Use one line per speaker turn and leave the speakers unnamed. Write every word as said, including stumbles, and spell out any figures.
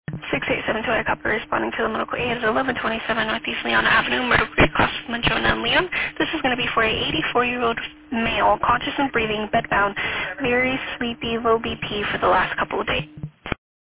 six eight seven two, I copy responding to the medical aid at eleven twenty-seven Northeast Leon Avenue, Myrtle Creek, across from Madrona and Leon. This is going to be for a eighty-four-year-old male, conscious and breathing, bedbound, very sleepy, low B P for the last couple of days.